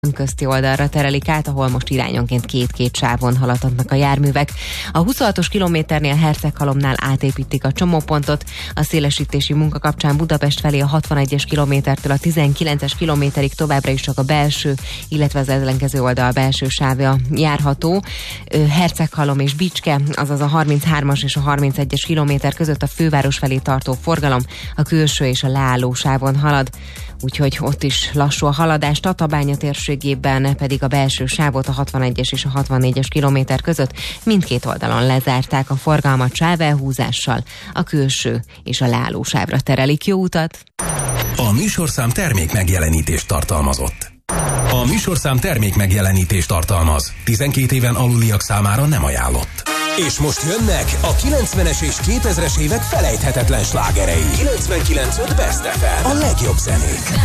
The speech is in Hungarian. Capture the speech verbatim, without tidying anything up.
közti oldalra terelik át, ahol most irányonként két-két sávon haladhatnak a járművek. A huszonhatos kilométernél Herceghalomnál átépítik a csomópontot, a szélesítési munka kapcsán Budapest felé a hatvanegyes kilométertől a tizenkilences kilométerig továbbra is csak a belső, illetve az ellenkező oldal belső sávja járható. Herceghalom és Bicske, azaz a harminchármas és a harmincegyes kilométer között a főváros felé tartó forgalom a külső és a leálló sávon halad, úgyhogy ott is lassú a haladás. Tatabánya térségében pedig a belső sávot a hatvanegyes és a hatvannégyes kilométer között mindkét oldalon lezárták a forgalmat sávelhúzással, a külső és a leálló sávra terelik. Jó utat! A műsorszám termék megjelenítést tartalmazott. A műsorszám termék megjelenítést tartalmaz. tizenkét éven aluliak számára nem ajánlott. És most jönnek a kilencvenes és kétezres évek felejthetetlen slágerei. kilencvenkilenc pont öt Best ef em. A legjobb zenék.